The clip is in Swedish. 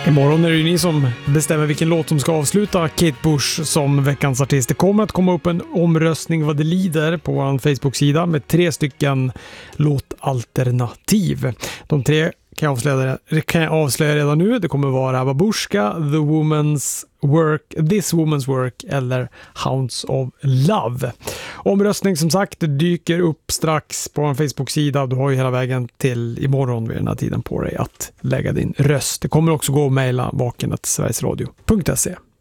Imorgon är det ju ni som bestämmer vilken låt som ska avsluta Kate Bush som veckans artist. Det kommer att komma upp en omröstning vad det lider på vår Facebook-sida med 3 stycken låtalternativ. De 3 kan jag avslöja redan nu. Det kommer vara Babushka, This Woman's Work eller Hounds of Love. Omröstning som sagt dyker upp strax på en Facebook-sida. Du har ju hela vägen till imorgon vid den här tiden på dig att lägga din röst. Det kommer också gå att mejla vaken@sverigesradio.se.